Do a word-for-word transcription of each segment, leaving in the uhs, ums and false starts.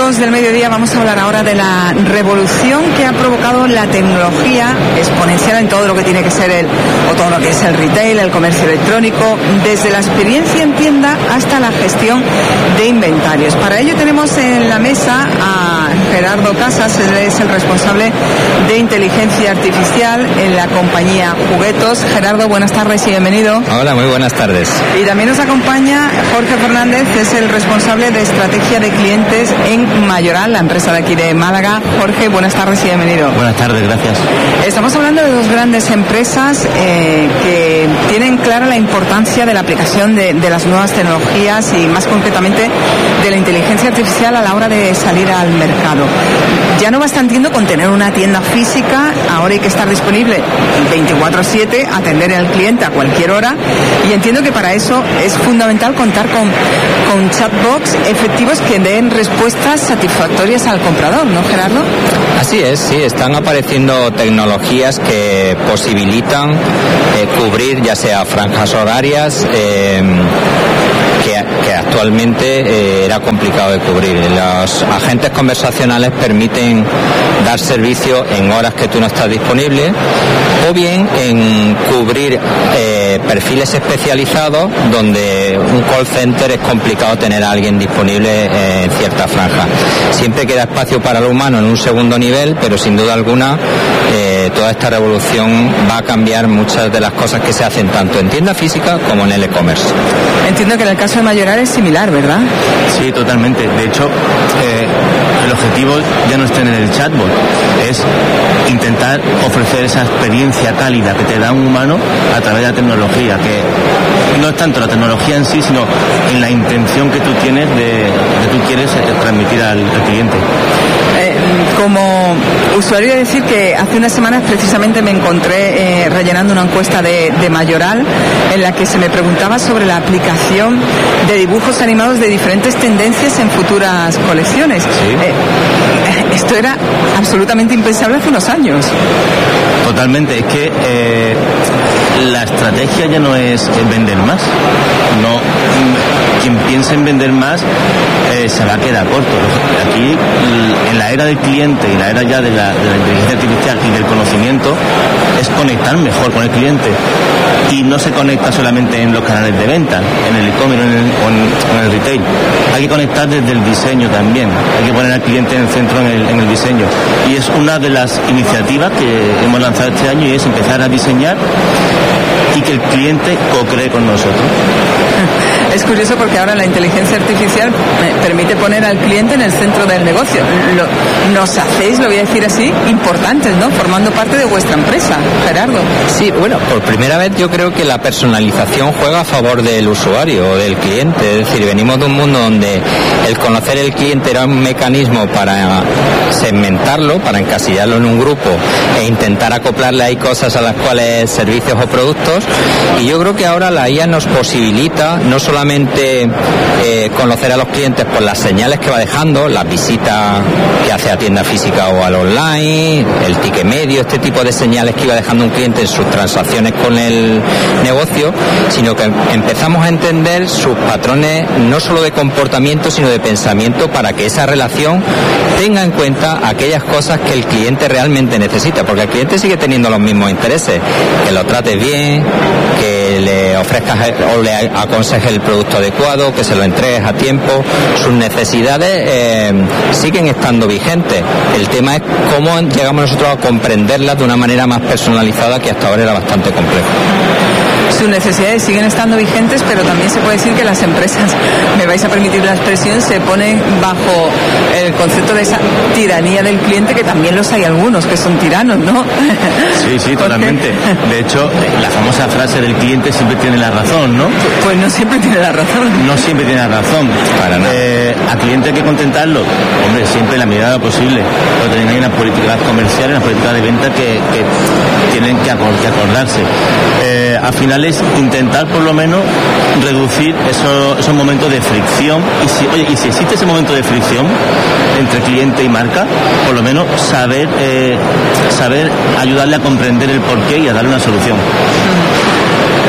minutos del mediodía vamos a hablar ahora de la revolución que ha provocado la tecnología exponencial en todo lo que tiene que ser el, o todo lo que es el retail, el comercio electrónico, desde la experiencia en tienda hasta la gestión de inventarios. Para ello tenemos en la mesa a Gerardo Casas, él es el responsable de inteligencia artificial en la compañía Juguetos. Gerardo, buenas tardes y bienvenido. Hola, muy buenas tardes. Y también nos acompaña Jorge Fernández, es el responsable de estrategia de clientes en Mayoral, la empresa de aquí de Málaga. Jorge, buenas tardes y bienvenido. Buenas tardes, gracias. Estamos hablando de dos grandes empresas eh, que tienen clara la importancia de la aplicación de, de las nuevas tecnologías y más concretamente de la inteligencia artificial a la hora de salir al mercado. Ya no basta, entiendo, con tener una tienda física, ahora hay que estar disponible veinticuatro siete, atender al cliente a cualquier hora, y entiendo que para eso es fundamental contar con, con chatbots efectivos que den respuestas satisfactorias al comprador, ¿no, Gerardo? Así es, sí, están apareciendo tecnologías que posibilitan eh, cubrir ya sea franjas horarias eh, que, que actualmente eh, era complicado de cubrir. Los agentes conversacionales permiten dar servicio en horas que tú no estás disponible, o bien en cubrir eh, perfiles especializados donde un call center es complicado tener a alguien disponible en cierta franja. Siempre queda espacio para lo humano en un segundo nivel, pero sin duda alguna eh, toda esta revolución va a cambiar muchas de las cosas que se hacen tanto en tienda física como en el e-commerce. Entiendo que en el caso de Mayoral es similar, ¿verdad? Sí, totalmente. De hecho, eh, el objetivo ya no es tener el chatbot, es intentar ofrecer esa experiencia cálida que te da un humano a través de la tecnología, que no es tanto la tecnología en sí, sino en la intención que tú tienes de que tú quieres transmitir al, al cliente. Eh, como usuario, he de decir que hace unas semanas precisamente me encontré eh, rellenando una encuesta de, de Mayoral en la que se me preguntaba sobre la aplicación de dibujos animados de diferentes tendencias en futuras colecciones. ¿Sí? Eh, esto era absolutamente impensable hace unos años. Totalmente, es que eh, la estrategia ya no es vender más, no, quien piensa en vender más eh, se va a quedar corto. Aquí, en la era del cliente y la era ya de la, de la inteligencia artificial y del conocimiento, es conectar mejor con el cliente, y no se conecta solamente en los canales de venta, en el e-commerce o en el, o en, en el retail. Hay que conectar desde el diseño también, hay que poner al cliente en el centro en el, en el diseño, y es una de las iniciativas que hemos lanzado este año, y es empezar a diseñar y que el cliente co-cree con nosotros. Es curioso porque ahora la inteligencia artificial permite poner al cliente en el centro del negocio. Lo, nos hacéis, lo voy a decir así, importantes, ¿no? Formando parte de vuestra empresa, Gerardo. Sí, bueno, por primera vez yo creo que la personalización juega a favor del usuario o del cliente. Es decir, venimos de un mundo donde el conocer el cliente era un mecanismo para segmentarlo, para encasillarlo en un grupo e intentar acoplarle ahí cosas a las cuales servicios o productos. Y yo creo que ahora la I A nos posibilita no solamente eh, conocer a los clientes por las señales que va dejando, las visitas que hace a tienda física o al online, el ticket medio, este tipo de señales que iba dejando un cliente en sus transacciones con el negocio, sino que empezamos a entender sus patrones no solo de comportamiento, sino de pensamiento, para que esa relación tenga en cuenta aquellas cosas que el cliente realmente necesita, porque el cliente sigue teniendo los mismos intereses, que lo trates bien, que le ofrezcas o le aconsejes el producto adecuado, que se lo entregues a tiempo. Sus necesidades eh, siguen estando vigentes. El tema es cómo llegamos nosotros a comprenderlas de una manera más personalizada, que hasta ahora era bastante complejo. Sus necesidades siguen estando vigentes, pero también se puede decir que las empresas, me vais a permitir la expresión, se ponen bajo el concepto de esa tiranía del cliente, que también los hay algunos que son tiranos, ¿no? Sí, sí, totalmente. De hecho, la famosa frase del cliente siempre tiene la razón, ¿no? Pues no siempre tiene la razón. No siempre tiene la razón. Para nada. Eh, al cliente hay que contentarlo, hombre, siempre en la medida de lo posible, pero también hay unas políticas comerciales, unas políticas de venta que, que tienen que, acor- que acordarse. Eh, al final es intentar por lo menos reducir esos, esos momentos de fricción, y si, oye, y si existe ese momento de fricción entre cliente y marca, por lo menos saber eh, saber ayudarle a comprender el porqué y a darle una solución.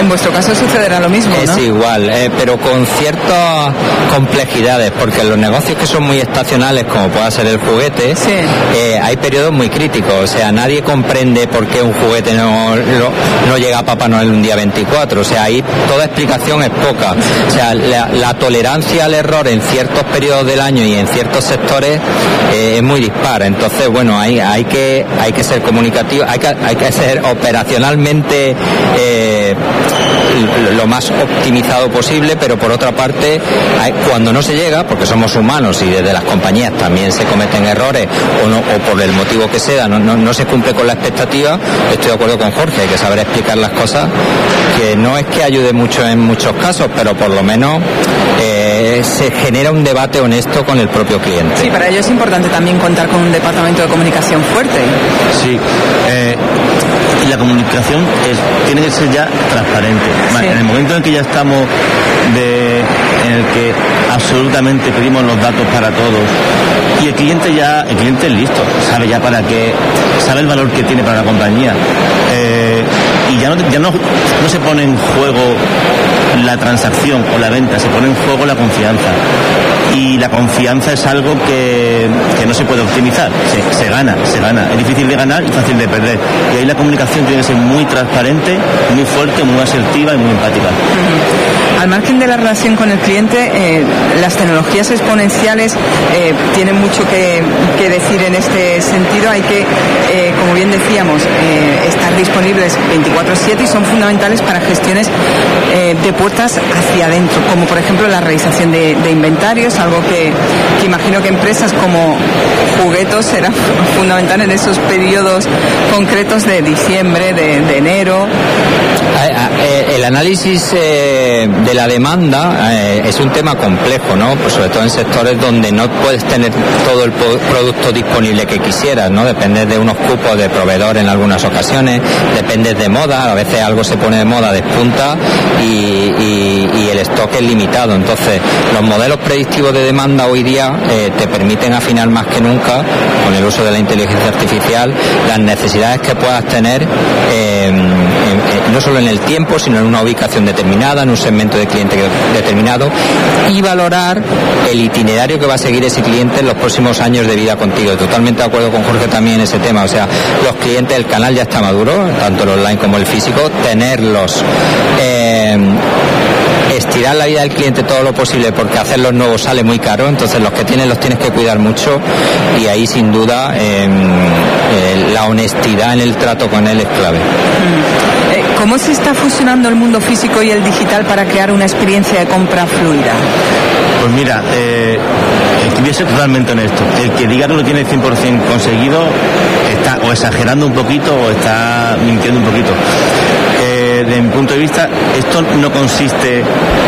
En vuestro caso sucederá lo mismo, es ¿no? igual, eh, pero con ciertas complejidades, porque en los negocios que son muy estacionales, como pueda ser el juguete, sí. eh, hay periodos muy críticos. O sea, nadie comprende por qué un juguete no, no, no llega a Papá Noel un día veinticuatro. O sea, ahí toda explicación es poca. O sea, la, la tolerancia al error en ciertos periodos del año y en ciertos sectores eh, es muy dispar. Entonces, bueno, hay, hay que hay que ser comunicativo, hay que, hay que ser operacionalmente eh, lo más optimizado posible, pero por otra parte, hay, cuando no se llega, porque somos humanos y desde las compañías también se cometen errores o, no, o por el motivo que sea, no, no, no se cumple con la expectativa, estoy de acuerdo con Jorge, hay que saber explicar las cosas, que no es que ayude mucho en muchos casos, pero por lo menos eh, se genera un debate honesto con el propio cliente. Sí, para ello es importante también contar con un departamento de comunicación fuerte. Sí, eh, y la comunicación es, tiene que ser ya transparente. Sí. En el momento en que ya estamos de, en el que absolutamente pedimos los datos para todos y el cliente ya, el cliente es listo, sabe ya para qué, sabe el valor que tiene para la compañía, eh, y ya no, ya no, no se pone en juego la transacción o la venta, se pone en juego la confianza. Y la confianza es algo que, que no se puede optimizar, se, se gana, se gana. Es difícil de ganar y fácil de perder. Y ahí la comunicación tiene que ser muy transparente, muy fuerte, muy asertiva y muy empática. Uh-huh. Al margen de la relación con el cliente, eh, las tecnologías exponenciales eh, tienen mucho que, que decir en este sentido. Hay que, eh, como bien decíamos, eh, estar disponibles veinticuatro siete y son fundamentales para gestiones eh, de puertas hacia adentro, como por ejemplo la realización de, de inventarios, algo que, que imagino que empresas como Juguetos será fundamental en esos periodos concretos de diciembre, de, de enero. El análisis eh, de la demanda eh, es un tema complejo, ¿no? Pues sobre todo en sectores donde no puedes tener todo el producto disponible que quisieras, ¿no? Dependes de unos cupos de proveedor en algunas ocasiones, dependes de moda, a veces algo se pone de moda, despunta y, y, y el stock es limitado. Entonces, los modelos predictivos de demanda hoy día eh, te permiten afinar más que nunca, con el uso de la inteligencia artificial, las necesidades que puedas tener eh, en, en, no solo en el tiempo, sino en una ubicación determinada, en un segmento de cliente determinado, y valorar el itinerario que va a seguir ese cliente en los próximos años de vida contigo. Totalmente de acuerdo con Jorge también en ese tema. O sea, los clientes, el canal ya está maduro, tanto el online como el físico, tenerlos eh, estirar la vida del cliente todo lo posible, porque hacerlos nuevos sale muy caro. Entonces los que tienes los tienes que cuidar mucho, y ahí sin duda eh, eh, la honestidad en el trato con él es clave. ¿Cómo se está fusionando el mundo físico y el digital para crear una experiencia de compra fluida? Pues mira, eh, voy a ser totalmente honesto. El que diga que lo tiene cien por ciento conseguido está o exagerando un poquito o está mintiendo un poquito. Eh, desde mi punto de vista, esto no consiste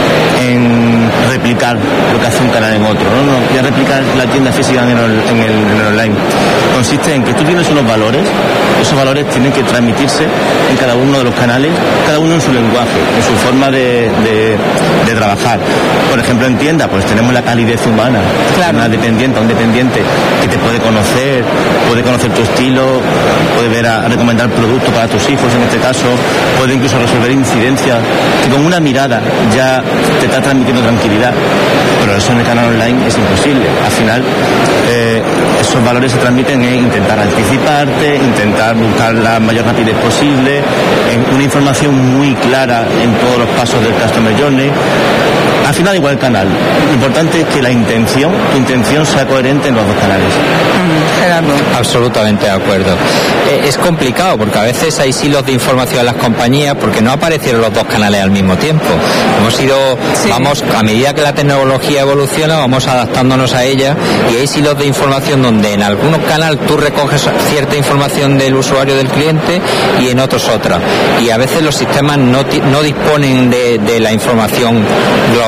en replicar lo que hace un canal en otro, no, no, ya replicar la tienda física en el, en, el, en el online. Consiste en que tú tienes unos valores, esos valores tienen que transmitirse en cada uno de los canales, cada uno en su lenguaje, en su forma de, de, de trabajar. Por ejemplo, en tienda, pues tenemos la calidez humana, claro. Una dependiente, un dependiente que te puede conocer, puede conocer tu estilo, puede ver a, a recomendar productos para tus hijos en este caso, puede incluso resolver incidencias, que con una mirada ya te está transmitiendo tranquilidad, pero eso en el canal online es imposible. Al final, eh, esos valores se transmiten en intentar anticiparte, intentar buscar la mayor rapidez posible, en una información muy clara en todos los pasos del Customer Journey. Al final igual el canal. Lo importante es que la intención, tu intención sea coherente en los dos canales. Mm, Gerardo. Absolutamente de acuerdo. Eh, es complicado porque a veces hay silos de información en las compañías porque no aparecieron los dos canales al mismo tiempo. Hemos ido, sí. vamos, a medida que la tecnología evoluciona, vamos adaptándonos a ella, y hay silos de información donde en algunos canales tú recoges cierta información del usuario, del cliente, y en otros otra. Y a veces los sistemas no, no disponen de, de la información global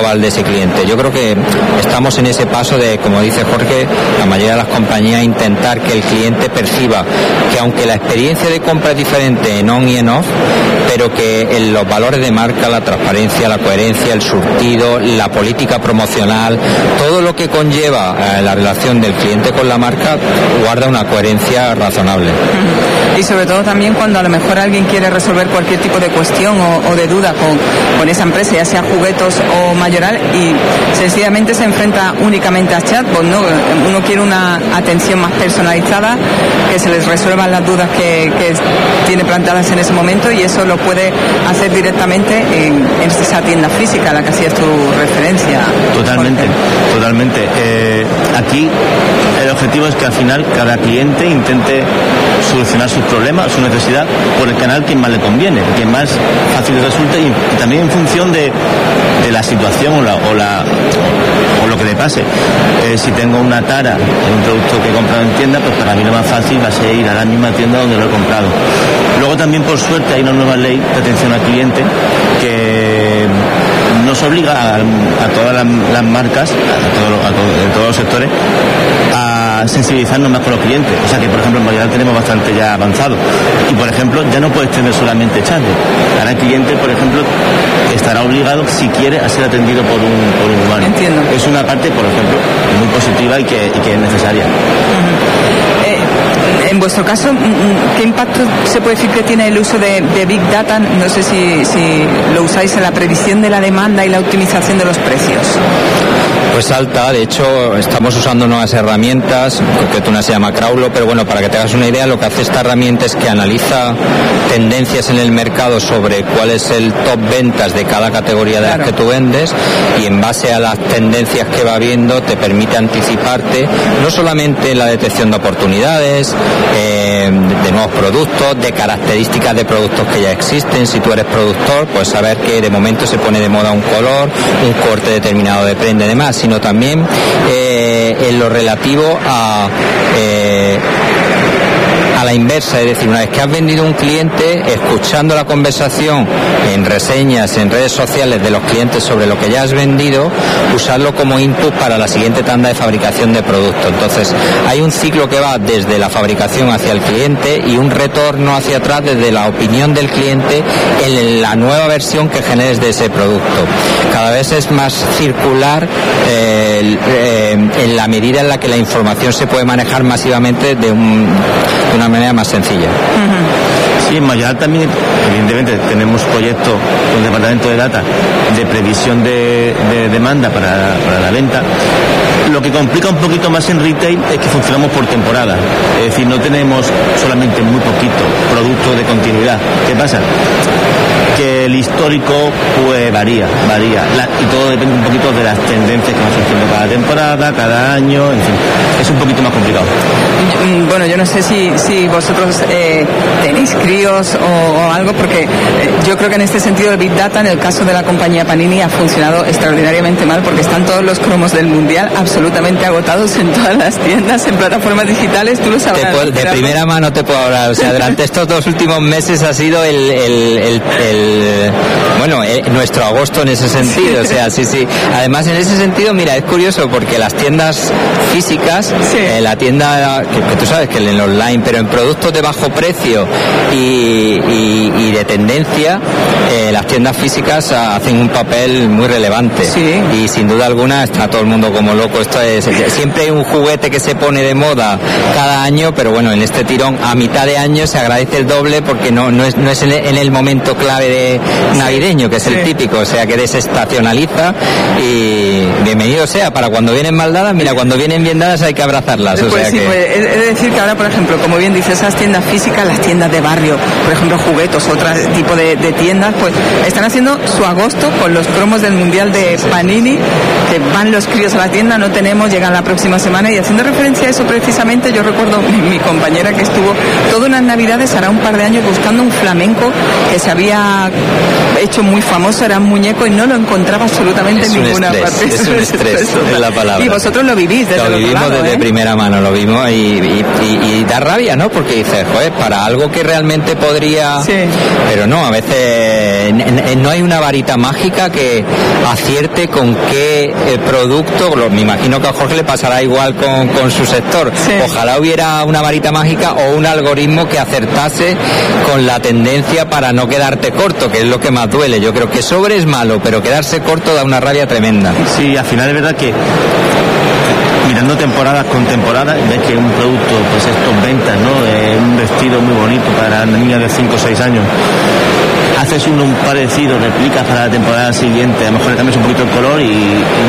global de ese cliente. Yo creo que estamos en ese paso de, como dice Jorge, la mayoría de las compañías intentar que el cliente perciba que aunque la experiencia de compra es diferente en on y en off, pero que en los valores de marca, la transparencia, la coherencia, el surtido, la política promocional, todo lo que conlleva eh, la relación del cliente con la marca guarda una coherencia razonable. Y sobre todo también cuando a lo mejor alguien quiere resolver cualquier tipo de cuestión o, o de duda con, con esa empresa, ya sea Juguetos o Mayoral, y sencillamente se enfrenta únicamente a chatbot, ¿no? Uno quiere una atención más personalizada, que se les resuelvan las dudas que, que tiene planteadas en ese momento, y eso lo puede hacer directamente en, en esa tienda física a la que hacías tu referencia. Totalmente, Jorge. totalmente. Eh, aquí el objetivo es que al final cada cliente intente solucionar sus problemas, su necesidad, por el canal que más le conviene, que más fácil le resulte, y, y también en función de, de la situación o, la, o, la, o lo que le pase. Eh, si tengo una tara en un producto que he comprado en tienda, pues para mí lo más fácil va a ser ir a la misma tienda donde lo he comprado. Luego también, por suerte, hay una nueva ley de atención al cliente que nos obliga a, a todas las, las marcas, a, todo, a, todo, a todos los sectores, a sensibilizarnos más con los clientes. O sea que, por ejemplo, en Mayoral tenemos bastante ya avanzado. Y, por ejemplo, ya no puedes tener solamente chatbot. Ahora el cliente, por ejemplo, estará obligado, si quiere, a ser atendido por un, por un humano. Entiendo. Es una parte, por ejemplo, muy positiva y que, y que es necesaria. Uh-huh. eh, en vuestro caso, ¿qué impacto se puede decir que tiene el uso de, de Big Data? No sé si, si lo usáis en la predicción de la demanda y la optimización de los precios. Pues alta, de hecho estamos usando nuevas herramientas, en concreto una se llama Crowlo, pero bueno, para que te hagas una idea, lo que hace esta herramienta es que analiza tendencias en el mercado sobre cuál es el top ventas de cada categoría de claro. las que tú vendes, y en base a las tendencias que va viendo te permite anticiparte no solamente la detección de oportunidades, eh, de nuevos productos, de características de productos que ya existen. Si tú eres productor, pues saber que de momento se pone de moda un color, un corte determinado de prenda y demás, sino también eh, en lo relativo a eh, a la inversa, es decir, una vez que has vendido un cliente, escuchando la conversación en reseñas, en redes sociales de los clientes sobre lo que ya has vendido, usarlo como input para la siguiente tanda de fabricación de producto. Entonces, hay un ciclo que va desde la fabricación hacia el cliente y un retorno hacia atrás desde la opinión del cliente en la nueva versión que generes de ese producto. Cada vez es más circular eh, eh, en la medida en la que la información se puede manejar masivamente de, un, de una manera más sencilla. Uh-huh. Sí, en Mayoral también, evidentemente, tenemos proyectos con el departamento de data de previsión de, de demanda para, para la venta. Lo que complica un poquito más en retail es que funcionamos por temporada. Es decir, no tenemos solamente muy poquito producto de continuidad. ¿Qué pasa? Que el histórico pues varía, varía. La, y todo depende un poquito de las tendencias que van surgiendo cada temporada, cada año, en fin. Es un poquito más complicado. Bueno, yo no sé si, si vosotros eh, tenéis críos o, o algo, porque eh, yo creo que en este sentido el Big Data, en el caso de la compañía Panini, ha funcionado extraordinariamente mal, porque están todos los cromos del Mundial absolutamente agotados en todas las tiendas, en plataformas digitales. Tú lo sabrás. Puedo, de primera mano te puedo hablar. O sea, durante estos dos últimos meses ha sido el, el, el, el bueno, eh, nuestro agosto en ese sentido. O sea, sí, sí. Además, en ese sentido, mira, es curioso porque las tiendas físicas, sí. eh, la tienda que, que tú sabes que en el online, pero en productos de bajo precio y, y, y de tendencia, eh, las tiendas físicas hacen un papel muy relevante. Sí. Y sin duda alguna está todo el mundo como loco. Esto es, siempre hay un juguete que se pone de moda cada año, pero bueno, en este tirón a mitad de año se agradece el doble porque no, no es, no es en, el, en el momento clave de navideño, que es sí. el típico, o sea que desestacionaliza, y bienvenido sea. Para cuando vienen mal dadas, mira, cuando vienen bien dadas hay que abrazarlas. Pues o sea sí, que... pues, he de decir que ahora, por ejemplo, como bien dices, esas tiendas físicas, las tiendas de barrio, por ejemplo, Juguetos, otro tipo de, de tiendas, pues están haciendo su agosto con los cromos del Mundial de Panini, que van los críos a la tienda, no tenemos, llegan la próxima semana. Y haciendo referencia a eso precisamente, yo recuerdo mi, mi compañera que estuvo todas unas navidades, hará un par de años, buscando un flamenco que se había hecho muy famoso, era un muñeco y no lo encontraba absolutamente en ninguna estrés, parte. Es un estrés, es la palabra. Y vosotros lo vivís desde Lo vivimos lado, desde ¿eh? primera mano, lo vimos y, y, y, y da rabia, ¿no? Porque dices, joder, para algo que realmente cliente podría... Sí. Pero no, a veces no hay una varita mágica que acierte con qué producto, me imagino que a Jorge le pasará igual con, con su sector. Sí. Ojalá hubiera una varita mágica o un algoritmo que acertase con la tendencia para no quedarte corto, que es lo que más duele. Yo creo que sobre es malo, pero quedarse corto da una rabia tremenda. Sí, al final es verdad que mirando temporadas con temporadas, ves que un producto, pues estos ventas, ¿no? Eh, un vestido muy bonito para una niña de cinco o seis años. Haces uno un parecido, replicas para la temporada siguiente, a lo mejor le cambias un poquito el color y, y,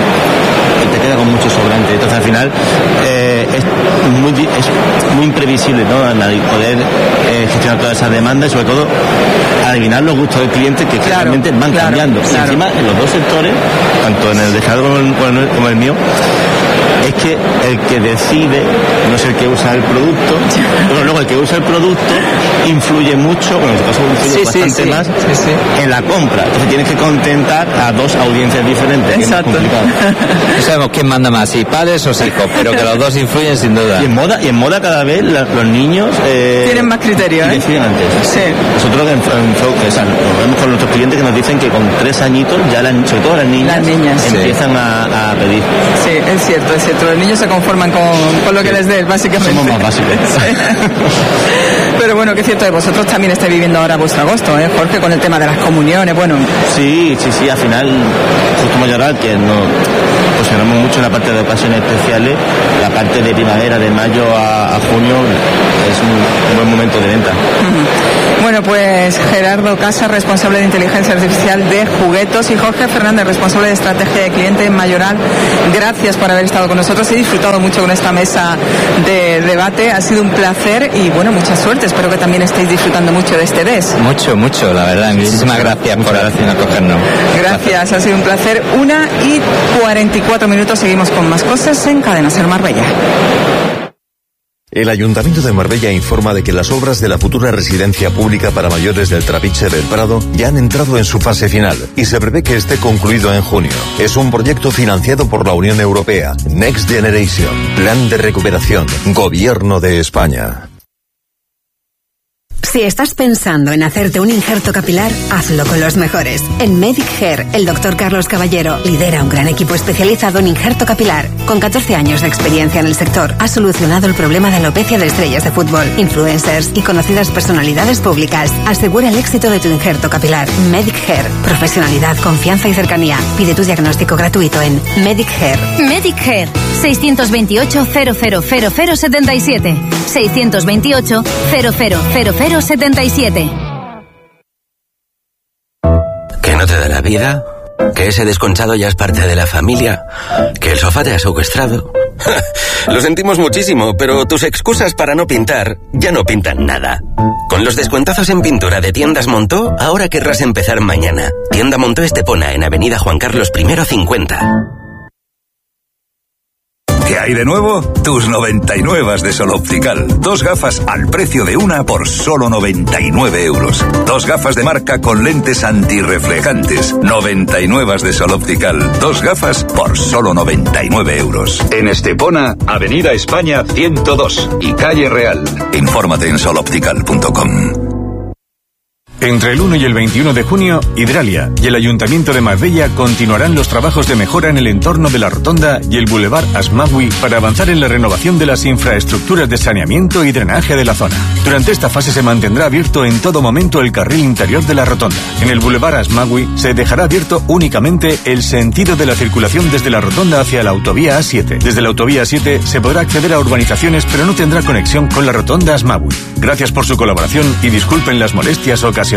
y te queda con mucho sobrante. Entonces al final eh, es, muy, es muy imprevisible, ¿no? Poder eh, gestionar todas esas demandas y sobre todo adivinar los gustos del cliente que claro, realmente van claro, cambiando. Claro. Y encima en los dos sectores, tanto en el de Gerardo como en el, como el mío, es que el que decide no es el que usa el producto, pero luego el que usa el producto influye mucho, bueno, en este caso influye sí, bastante sí, sí, más sí, sí. en la compra. Entonces tienes que contentar a dos audiencias diferentes. Exacto. Que es más complicado. No sabemos quién manda más, si padres o hijos, pero que los dos influyen sin duda. Y en moda, y en moda cada vez la, los niños eh, tienen más criterio, ¿eh? deciden antes. Sí. Nosotros en, en Flow, o sea, lo vemos con nuestros clientes que nos dicen que con tres añitos ya la, sobre todo las niñas, Las niñas, empiezan sí. a, a pedir. Sí, es cierto, es cierto. Los niños se conforman con, con lo que Sí. les des, básicamente. Somos más básicos. Sí. Pero bueno, que es cierto, vosotros también estáis viviendo ahora vuestro agosto, ¿eh, Jorge? Con el tema de las comuniones, bueno. Sí, sí, sí, al final, justo mayoral, que nos posicionamos mucho en la parte de ocasiones especiales, la parte de primavera, de mayo a, a junio, es un, un buen momento de venta. Uh-huh. Bueno, pues Gerardo Casa, responsable de inteligencia artificial de Juguetos, y Jorge Fernández, responsable de estrategia de cliente en Mayoral. Gracias por haber estado con nosotros. He disfrutado mucho con esta mesa de debate. Ha sido un placer y bueno, mucha suerte. Espero que también estéis disfrutando mucho de este D E S. Mucho, mucho, la verdad. Muchísimas gracias por acogernos. Gracias, ha sido un placer. Una y cuarenta y cuatro minutos. Seguimos con más cosas en Cadena Ser Marbella. El Ayuntamiento de Marbella informa de que las obras de la futura residencia pública para mayores del Trapiche del Prado ya han entrado en su fase final y se prevé que esté concluido en junio. Es un proyecto financiado por la Unión Europea, Next Generation, Plan de Recuperación, Gobierno de España. Si estás pensando en hacerte un injerto capilar, hazlo con los mejores. En Medic Hair, el doctor Carlos Caballero lidera un gran equipo especializado en injerto capilar. Con catorce años de experiencia en el sector, ha solucionado el problema de alopecia de estrellas de fútbol, influencers y conocidas personalidades públicas. Asegura el éxito de tu injerto capilar. Medic Hair. Profesionalidad, confianza y cercanía. Pide tu diagnóstico gratuito en Medic Hair. Medic Hair. seiscientos veintiocho, cero cero cero cero setenta y siete. seiscientos veintiocho, cero cero cero cero setenta y siete. ¿Que no te da la vida? ¿Que ese desconchado ya es parte de la familia? ¿Que el sofá te ha secuestrado? Lo sentimos muchísimo, pero tus excusas para no pintar ya no pintan nada. Con los descuentazos en pintura de Tiendas Montó, ahora querrás empezar mañana. Tienda Montó Estepona, en Avenida Juan Carlos primero cincuenta. ¿Qué hay de nuevo? Tus noventa y nueve de Sol Optical. Dos gafas al precio de una por solo noventa y nueve euros. Dos gafas de marca con lentes antirreflejantes. noventa y nueve de Sol Optical. Dos gafas por solo noventa y nueve euros. En Estepona, Avenida España ciento dos y Calle Real. Infórmate en sol optical punto com. Entre el uno y el veintiuno de junio, Hidralia y el Ayuntamiento de Marbella continuarán los trabajos de mejora en el entorno de la Rotonda y el Boulevard Asmagui para avanzar en la renovación de las infraestructuras de saneamiento y drenaje de la zona. Durante esta fase se mantendrá abierto en todo momento el carril interior de la Rotonda. En el Boulevard Asmagui se dejará abierto únicamente el sentido de la circulación desde la Rotonda hacia la autovía A siete. Desde la autovía A siete se podrá acceder a urbanizaciones, pero no tendrá conexión con la Rotonda Asmagui. Gracias por su colaboración y disculpen las molestias ocasionadas.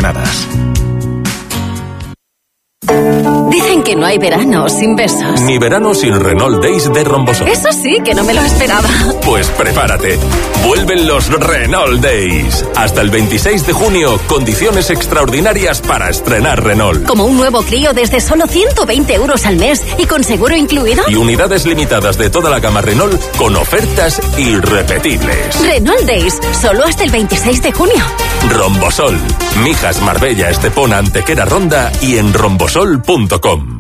Dicen que no hay verano sin besos. Ni verano sin Renault Days de Rombosol. Eso sí, que no me lo esperaba. Pues prepárate. Vuelven los Renault Days. Hasta el veintiséis de junio, condiciones extraordinarias para estrenar Renault. Como un nuevo Clio desde solo ciento veinte euros al mes y con seguro incluido. Y unidades limitadas de toda la gama Renault con ofertas irrepetibles. Renault Days, solo hasta el veintiséis de junio. Rombosol. Mijas, Marbella, Estepona, Antequera, Ronda y en rombosol punto com.